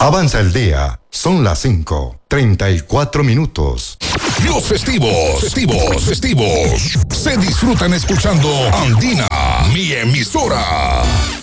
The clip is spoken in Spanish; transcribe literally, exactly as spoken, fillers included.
Avanza el día. Son las cinco, treinta y cuatro minutos. Los festivos, festivos, festivos se disfrutan escuchando Andina, mi emisora.